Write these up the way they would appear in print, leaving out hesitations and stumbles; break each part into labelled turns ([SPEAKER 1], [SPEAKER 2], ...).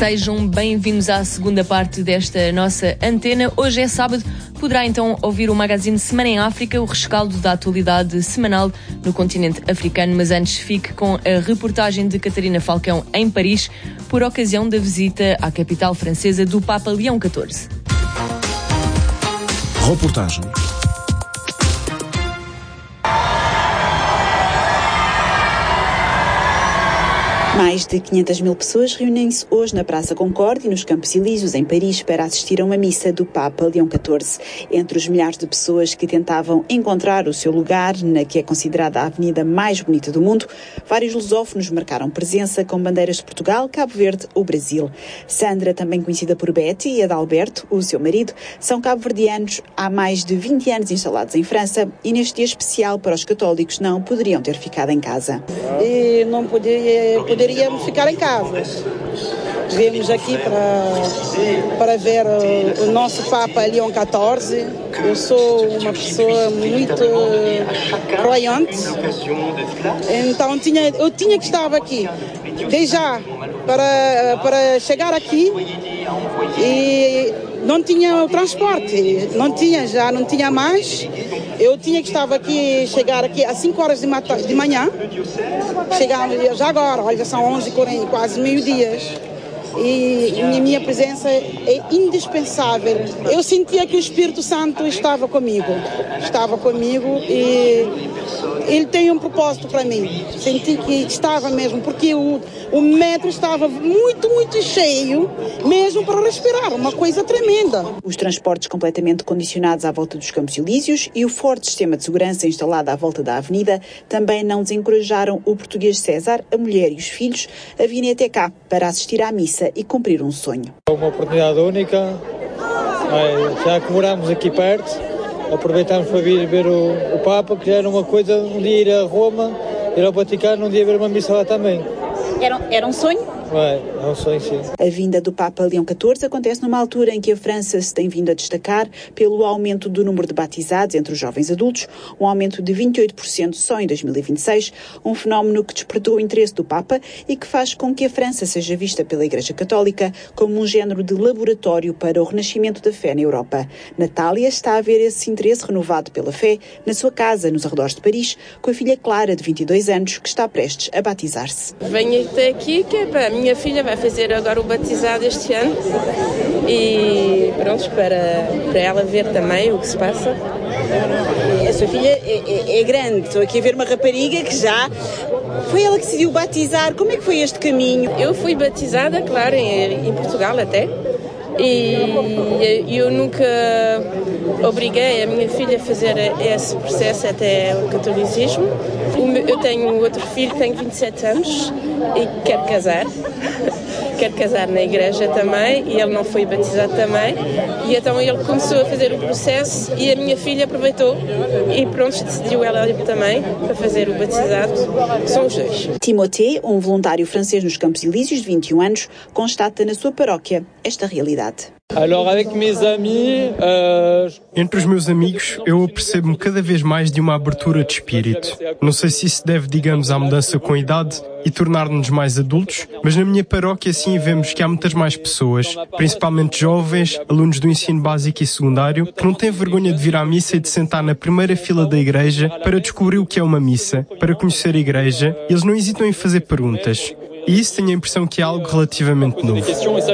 [SPEAKER 1] Sejam bem-vindos à segunda parte desta nossa antena. Hoje é sábado, poderá então ouvir o magazine Semana em África, o rescaldo da atualidade semanal no continente africano, mas antes fique com a reportagem de Catarina Falcão em Paris, por ocasião da visita à capital francesa do Papa Leão XIV.
[SPEAKER 2] Reportagem.
[SPEAKER 3] Mais de 500 mil pessoas reúnem-se hoje na Praça Concorde e nos Campos Elíseos, em Paris, para assistir a uma missa do Papa Leão XIV. Entre os milhares de pessoas que tentavam encontrar o seu lugar na que é considerada a avenida mais bonita do mundo, vários lusófonos marcaram presença com bandeiras de Portugal, Cabo Verde ou Brasil. Sandra, também conhecida por Betty, e Adalberto, o seu marido, são cabo-verdianos há mais de 20 anos instalados em França e neste dia especial para os católicos não poderiam ter ficado em casa.
[SPEAKER 4] E não poderíamos ficar em casa. Viemos aqui para ver o nosso Papa Leão XIV. Eu sou uma pessoa muito croyante, então eu tinha que estar aqui desde já para chegar aqui, e não tinha o transporte, não tinha mais. Eu tinha que estar aqui, chegar aqui às 5 horas de manhã. Chegamos já agora, olha, já são 11h40, quase meio-dia. E minha presença é indispensável. Eu sentia que o Espírito Santo estava comigo e ele tem um propósito para mim. Senti que estava mesmo, porque o metro estava muito, muito cheio, mesmo para respirar, uma coisa tremenda.
[SPEAKER 3] Os transportes completamente condicionados à volta dos Campos Elíseos e o forte sistema de segurança instalado à volta da avenida também não desencorajaram o português César, a mulher e os filhos a virem até cá para assistir à missa e cumprir um sonho.
[SPEAKER 5] É uma oportunidade única, já que moramos aqui perto, aproveitamos para vir ver o Papa, que já era uma coisa, um dia ir a Roma, ir ao Vaticano, um dia ver uma missa lá também.
[SPEAKER 3] Era um sonho?
[SPEAKER 5] É um sonho, sim.
[SPEAKER 3] A vinda do Papa Leão XIV acontece numa altura em que a França se tem vindo a destacar pelo aumento do número de batizados entre os jovens adultos, um aumento de 28% só em 2026, um fenómeno que despertou o interesse do Papa e que faz com que a França seja vista pela Igreja Católica como um género de laboratório para o renascimento da fé na Europa. Natália está a ver esse interesse renovado pela fé na sua casa, nos arredores de Paris, com a filha Clara, de 22 anos, que está prestes a batizar-se.
[SPEAKER 6] Venho até aqui, que é para a minha filha vai fazer agora o batizado este ano, e pronto, para ela ver também o que se passa.
[SPEAKER 3] A sua filha é grande, estou aqui a ver uma rapariga que já foi ela que decidiu batizar. Como é que foi este caminho?
[SPEAKER 6] Eu fui batizada, claro, em Portugal até, e eu nunca obriguei a minha filha a fazer esse processo até o catolicismo. Eu tenho outro filho que tem 27 anos e quer casar. Quer casar na igreja também, e ele não foi batizado também, e então ele começou a fazer o processo e a minha filha aproveitou e pronto, decidiu ela também para fazer o batizado. São os dois.
[SPEAKER 3] Timothée, um voluntário francês nos Campos Elíseos de 21 anos, constata na sua paróquia esta realidade.
[SPEAKER 7] Entre os meus amigos, eu percebo-me cada vez mais de uma abertura de espírito. Não sei se isso deve, digamos, à mudança com a idade e tornar-nos mais adultos, mas na minha paróquia sim vemos que há muitas mais pessoas, principalmente jovens, alunos do ensino básico e secundário, que não têm vergonha de vir à missa e de sentar na primeira fila da igreja para descobrir o que é uma missa, para conhecer a igreja, e eles não hesitam em fazer perguntas. E isso tenho a impressão que é algo relativamente novo.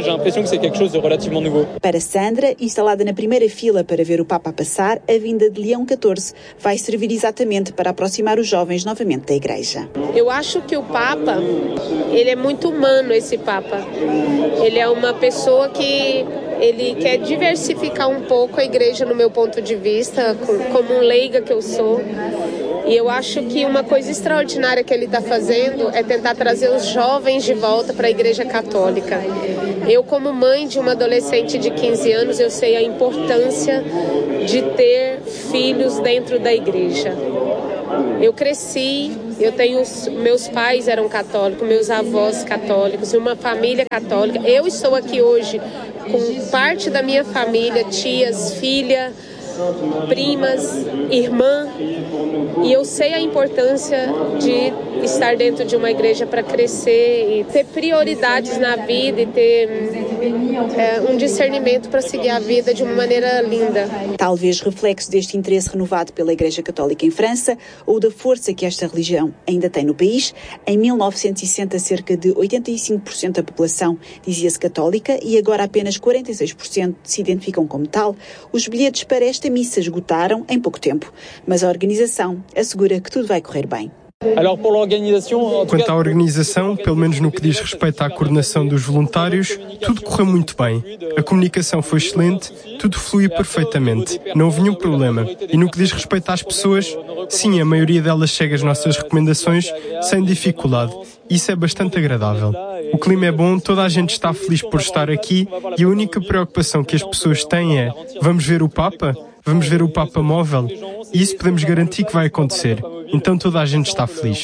[SPEAKER 3] Para Sandra, instalada na primeira fila para ver o Papa passar, a vinda de Leão XIV vai servir exatamente para aproximar os jovens novamente da Igreja.
[SPEAKER 8] Eu acho que o Papa, ele é muito humano, esse Papa. Ele é uma pessoa que ele quer diversificar um pouco a Igreja, no meu ponto de vista, como um leiga que eu sou. E eu acho que uma coisa extraordinária que ele está fazendo é tentar trazer os jovens de volta para a Igreja Católica. Eu, como mãe de uma adolescente de 15 anos, eu sei a importância de ter filhos dentro da Igreja. Eu cresci, meus pais eram católicos, meus avós católicos, uma família católica. Eu estou aqui hoje com parte da minha família, tias, filha, primas, irmã, e eu sei a importância de estar dentro de uma igreja para crescer e ter prioridades na vida e ter um discernimento para seguir a vida de uma maneira linda.
[SPEAKER 3] Talvez reflexo deste interesse renovado pela Igreja Católica em França ou da força que esta religião ainda tem no país. Em 1960, cerca de 85% da população dizia-se católica e agora apenas 46% se identificam como tal. Os bilhetes para esta missa esgotaram em pouco tempo, mas a organização assegura que tudo vai correr bem.
[SPEAKER 7] Quanto à organização, pelo menos no que diz respeito à coordenação dos voluntários, tudo correu muito bem. A comunicação foi excelente, tudo fluiu perfeitamente. Não houve nenhum problema. E no que diz respeito às pessoas, sim, a maioria delas segue as nossas recomendações sem dificuldade. Isso é bastante agradável. O clima é bom, toda a gente está feliz por estar aqui e a única preocupação que as pessoas têm é: vamos ver o Papa? Vamos ver o Papa móvel? E isso podemos garantir que vai acontecer. Então toda a gente está feliz.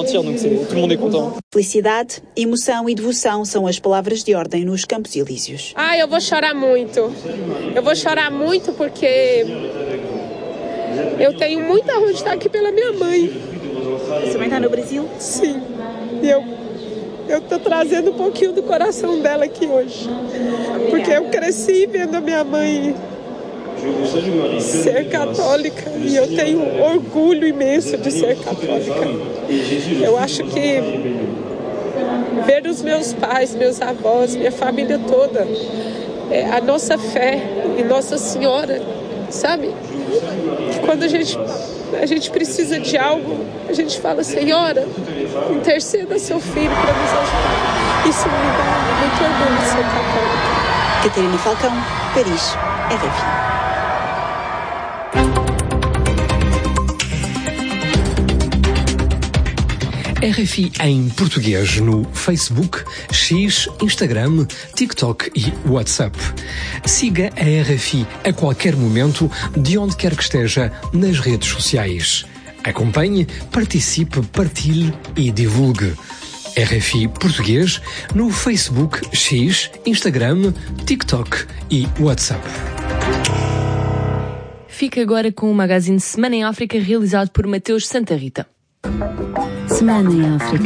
[SPEAKER 3] Felicidade, emoção e devoção são as palavras de ordem nos Campos Elíseos.
[SPEAKER 8] Eu vou chorar muito. Eu vou chorar muito porque eu tenho muita honra de estar aqui pela minha mãe.
[SPEAKER 3] Você vai estar no Brasil?
[SPEAKER 8] Sim. E eu estou trazendo um pouquinho do coração dela aqui hoje. Porque eu cresci vendo a minha mãe ser católica e eu tenho orgulho imenso de ser católica. Eu acho que ver os meus pais, meus avós, minha família toda, a nossa fé em Nossa Senhora, sabe? Que quando a gente precisa de algo, a gente fala: Senhora, interceda seu filho para nos ajudar. Isso me dá muito orgulho de ser católica.
[SPEAKER 3] Catarina Falcão, Paris, RFI.
[SPEAKER 2] RFI em português no Facebook, X, Instagram, TikTok e WhatsApp. Siga a RFI a qualquer momento, de onde quer que esteja, nas redes sociais. Acompanhe, participe, partilhe e divulgue. RFI Português no Facebook, X, Instagram, TikTok e WhatsApp.
[SPEAKER 1] Fica agora com o magazine Semana em África, realizado por Mateus Santa Rita.
[SPEAKER 9] Semana em África.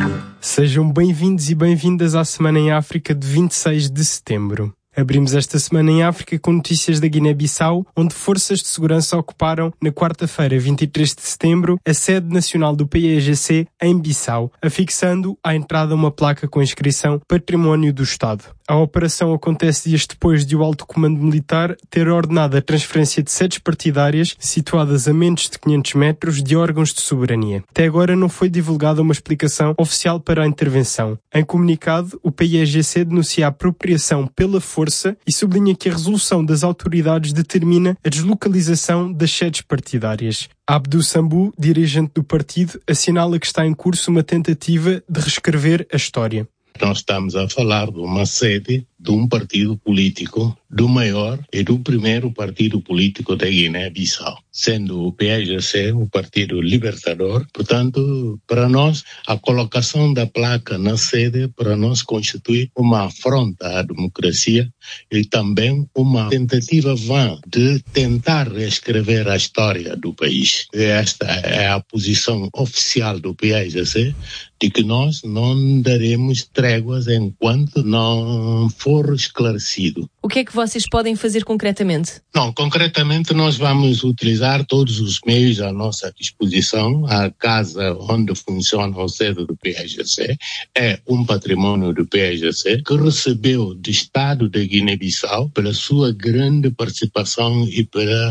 [SPEAKER 7] Sejam bem-vindos e bem-vindas à Semana em África de 26 de setembro. Abrimos esta Semana em África com notícias da Guiné-Bissau, onde forças de segurança ocuparam, na quarta-feira, 23 de setembro, a sede nacional do PAIGC em Bissau, afixando à entrada uma placa com a inscrição Património do Estado. A operação acontece dias depois de o Alto Comando Militar ter ordenado a transferência de sedes partidárias situadas a menos de 500 metros de órgãos de soberania. Até agora não foi divulgada uma explicação oficial para a intervenção. Em comunicado, o PAIGC denuncia a apropriação pela força e sublinha que a resolução das autoridades determina a deslocalização das sedes partidárias. Abdou Sambou, dirigente do partido, assinala que está em curso uma tentativa de reescrever a história.
[SPEAKER 10] Nós estamos a falar de uma sede de um partido político, do maior e do primeiro partido político da Guiné-Bissau, sendo o PAIGC o Partido Libertador. Portanto, para nós, a colocação da placa na sede, para nós, constitui uma afronta à democracia e também uma tentativa vã de tentar reescrever a história do país. E esta é a posição oficial do PAIGC, de que nós não daremos tréguas enquanto não for esclarecido.
[SPEAKER 1] O que é que vocês podem fazer concretamente?
[SPEAKER 10] Não, concretamente nós vamos utilizar todos os meios à nossa disposição. A casa onde funciona a sede do PAIGC é um património do PAIGC que recebeu do Estado da Guiné-Bissau pela sua grande participação e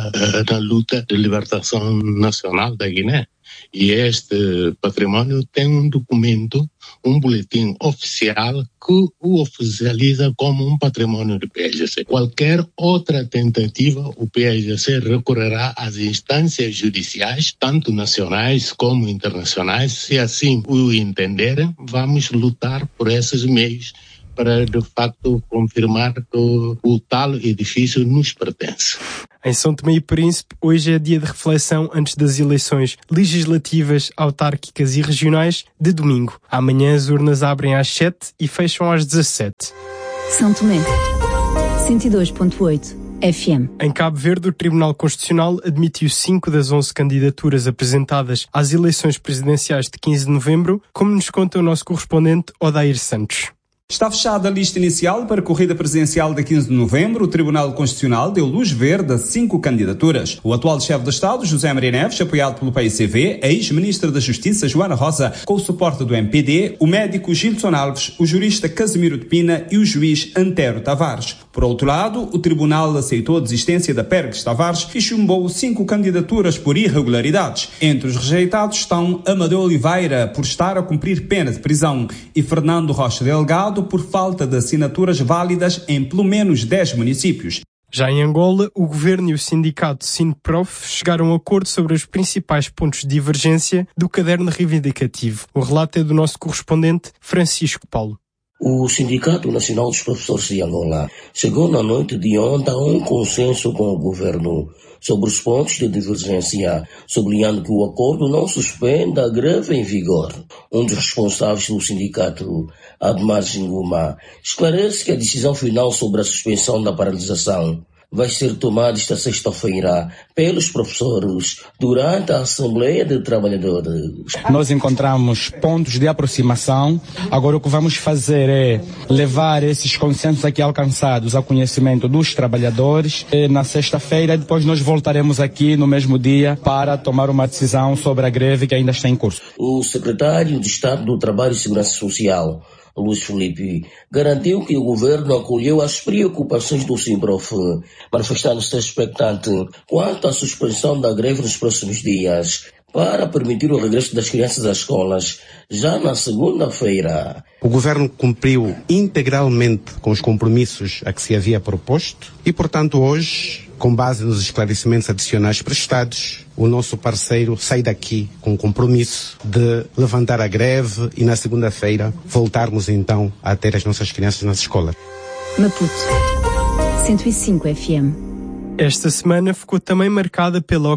[SPEAKER 10] na luta de libertação nacional da Guiné. E este património tem um documento, um boletim oficial que o oficializa como um património do PAIGC. Qualquer outra tentativa, o PAIGC recorrerá às instâncias judiciais, tanto nacionais como internacionais. Se assim o entenderem, vamos lutar por esses meios para, de facto, confirmar que o tal edifício nos pertence.
[SPEAKER 7] Em São Tomé e Príncipe, hoje é dia de reflexão antes das eleições legislativas, autárquicas e regionais de domingo. Amanhã as urnas abrem às 7 e fecham às 17.
[SPEAKER 9] São Tomé, 102.8. FM.
[SPEAKER 7] Em Cabo Verde, o Tribunal Constitucional admitiu 5 das 11 candidaturas apresentadas às eleições presidenciais de 15 de novembro, como nos conta o nosso correspondente Odair Santos.
[SPEAKER 11] Está fechada a lista inicial para a corrida presidencial de 15 de novembro. O Tribunal Constitucional deu luz verde a 5 candidaturas. O atual chefe de Estado, José Maria Neves, apoiado pelo PICV, a ex-ministra da Justiça, Joana Rosa, com o suporte do MPD, o médico Gilson Alves, o jurista Casimiro de Pina e o juiz Antero Tavares. Por outro lado, o Tribunal aceitou a desistência da Pérez Tavares e chumbou 5 candidaturas por irregularidades. Entre os rejeitados estão Amadeu Oliveira, por estar a cumprir pena de prisão, e Fernando Rocha Delgado, por falta de assinaturas válidas em pelo menos 10 municípios.
[SPEAKER 7] Já em Angola, o governo e o sindicato SINPROF chegaram a acordo sobre os principais pontos de divergência do caderno reivindicativo. O relato é do nosso correspondente Francisco Paulo.
[SPEAKER 12] O Sindicato Nacional dos Professores de Angola chegou na noite de ontem a um consenso com o governo sobre os pontos de divergência, sublinhando que o acordo não suspende a greve em vigor. Um dos responsáveis do sindicato, Admar Ginguma, esclarece que a decisão final sobre a suspensão da paralisação vai ser tomada esta sexta-feira pelos professores durante a Assembleia de Trabalhadores.
[SPEAKER 13] Nós encontramos pontos de aproximação. Agora o que vamos fazer é levar esses consensos aqui alcançados ao conhecimento dos trabalhadores. Na sexta-feira, depois nós voltaremos aqui no mesmo dia para tomar uma decisão sobre a greve que ainda está em curso.
[SPEAKER 12] O secretário de Estado do Trabalho e Segurança Social, Luís Filipe, garantiu que o governo acolheu as preocupações do SINPROF, manifestando-se expectante quanto à suspensão da greve nos próximos dias, para permitir o regresso das crianças às escolas já na segunda-feira.
[SPEAKER 14] O governo cumpriu integralmente com os compromissos a que se havia proposto e, portanto, hoje, com base nos esclarecimentos adicionais prestados, o nosso parceiro sai daqui com o compromisso de levantar a greve e na segunda-feira voltarmos então a ter as nossas crianças nas escolas.
[SPEAKER 9] Maputo, 105 FM.
[SPEAKER 7] Esta semana ficou também marcada pela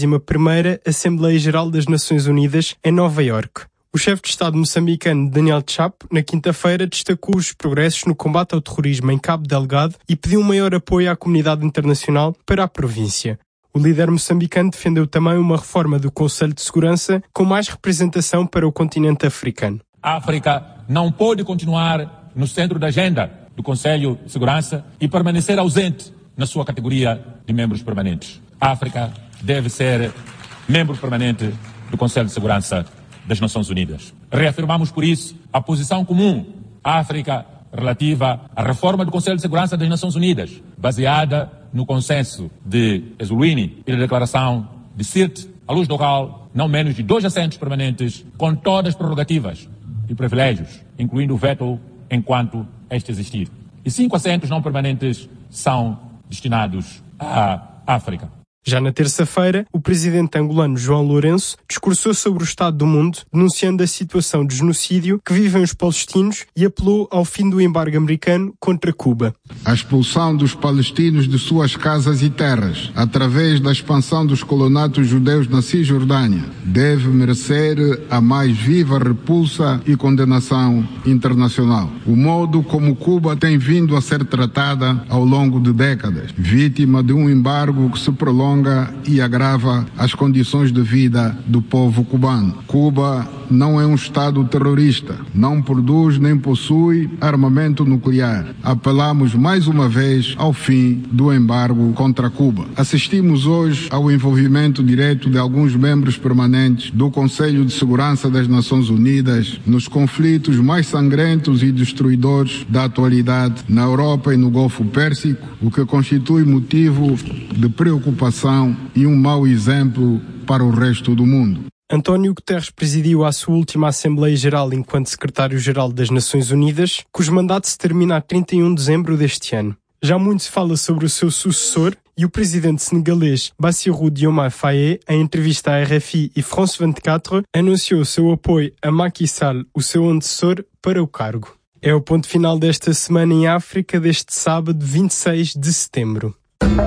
[SPEAKER 7] 81ª Assembleia Geral das Nações Unidas em Nova Iorque. O chefe de Estado moçambicano Daniel Chapo, na quinta-feira, destacou os progressos no combate ao terrorismo em Cabo Delgado e pediu um maior apoio à comunidade internacional para a província. O líder moçambicano defendeu também uma reforma do Conselho de Segurança com mais representação para o continente africano.
[SPEAKER 15] A África não pode continuar no centro da agenda do Conselho de Segurança e permanecer ausente na sua categoria de membros permanentes. A África deve ser membro permanente do Conselho de Segurança das Nações Unidas. Reafirmamos, por isso, a posição comum à África relativa à reforma do Conselho de Segurança das Nações Unidas, baseada no consenso de Eswini e da declaração de Sirte, à luz do qual não menos de 2 assentos permanentes, com todas as prerrogativas e privilégios, incluindo o veto enquanto este existir. E 5 assentos não permanentes são destinados à África.
[SPEAKER 7] Já na terça-feira, o presidente angolano João Lourenço discursou sobre o estado do mundo, denunciando a situação de genocídio que vivem os palestinos e apelou ao fim do embargo americano contra Cuba.
[SPEAKER 16] A expulsão dos palestinos de suas casas e terras, através da expansão dos colonatos judeus na Cisjordânia, deve merecer a mais viva repulsa e condenação internacional. O modo como Cuba tem vindo a ser tratada ao longo de décadas, vítima de um embargo que se prolonga e agrava as condições de vida do povo cubano. Cuba não é um Estado terrorista, não produz nem possui armamento nuclear. Apelamos mais uma vez ao fim do embargo contra Cuba. Assistimos hoje ao envolvimento direto de alguns membros permanentes do Conselho de Segurança das Nações Unidas nos conflitos mais sangrentos e destruidores da atualidade na Europa e no Golfo Pérsico, o que constitui motivo de preocupação e um mau exemplo para o resto do mundo.
[SPEAKER 7] António Guterres presidiu a sua última Assembleia Geral enquanto Secretário-Geral das Nações Unidas, cujo mandato se termina a 31 de dezembro deste ano. Já muito se fala sobre o seu sucessor e o presidente senegalês Bassirou Diomaye Faye, em entrevista à RFI e France 24, anunciou seu apoio a Macky Sall, o seu antecessor, para o cargo. É o ponto final desta semana em África, deste sábado 26 de setembro.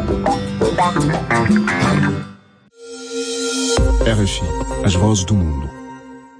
[SPEAKER 17] RFI, as vozes do mundo.